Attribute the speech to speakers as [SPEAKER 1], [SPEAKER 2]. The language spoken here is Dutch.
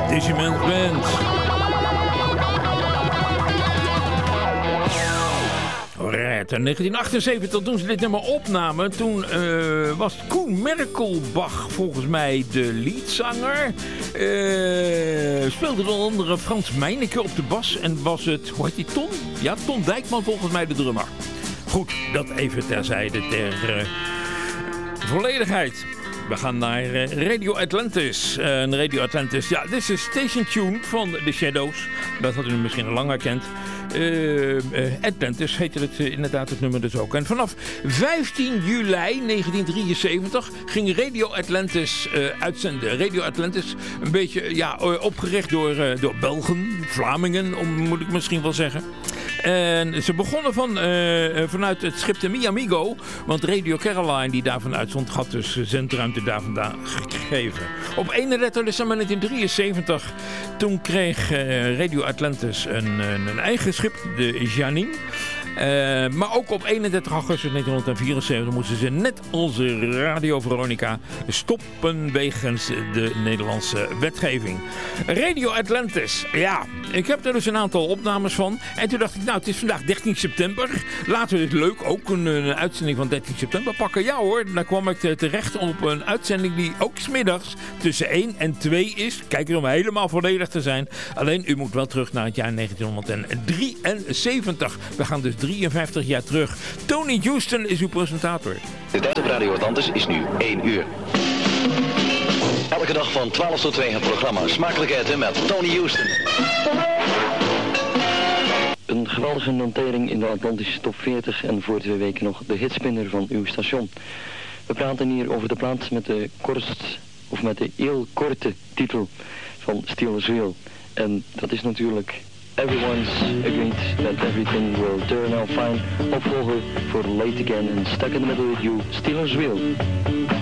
[SPEAKER 1] Dizzyman's Band. Alright, in 1978 toen ze dit nummer opnamen, toen was Koen Merkelbach volgens mij de leadzanger. Speelde onder andere Frans Meineke op de bas en was het, hoe heet die, Ton? Ja, Ton Dijkman volgens mij de drummer. Goed, dat even terzijde ter volledigheid. We gaan naar Radio Atlantis. Radio Atlantis, ja, dit is een station tune van The Shadows. Dat had u misschien al lang herkend. Atlantis heette het inderdaad het nummer dus ook. En vanaf 15 juli 1973 ging Radio Atlantis uitzenden. Radio Atlantis, een beetje opgericht door Belgen, Vlamingen, moet ik misschien wel zeggen. En ze begonnen vanuit het schip de Miamigo, want Radio Caroline die daarvan uitzond had dus zendruimte daar vandaan gegeven. Op 31 december 1973 toen kreeg Radio Atlantis een eigen schip, de Janine. Maar ook op 31 augustus 1974 moesten ze net als Radio Veronica stoppen wegens de Nederlandse wetgeving. Radio Atlantis, ja, ik heb er dus een aantal opnames van. En toen dacht ik, nou, het is vandaag 13 september. Laten we dit leuk ook een uitzending van 13 september pakken. Ja hoor, dan kwam ik terecht op een uitzending die ook 's middags tussen 1 en 2 is. Kijk om helemaal volledig te zijn. Alleen, u moet wel terug naar het jaar 1973. We gaan dus 53 jaar terug. Tony Houston is uw presentator.
[SPEAKER 2] De tijd op Radio Atlantis is nu 1 uur. Elke dag van 12 tot 2 het programma Smakelijkheden met Tony Houston. Een geweldige notering in de Atlantische top 40 en voor 2 weken nog de hitspinner van uw station. We praten hier over de plaat met de heel korte titel van Steelers Wheel. En dat is natuurlijk Everyone's Agreed That Everything Will Turn Out Fine. Opvolger voor Late Again en Stuck in the Middle with You, Steelers Wheel.